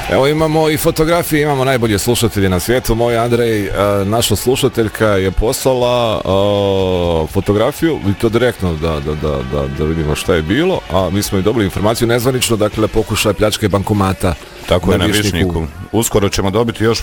Evo imamo i fotografije, imamo najbolje slušatelje na svijetu. Moj Andrej, naša slušateljka je poslala fotografiju i to direktno da vidimo šta je bilo, a mi smo i dobili informaciju nezvanično, dakle pokušaj pljačke bankomata. Tako je na Višnjiku. Uskoro ćemo dobiti još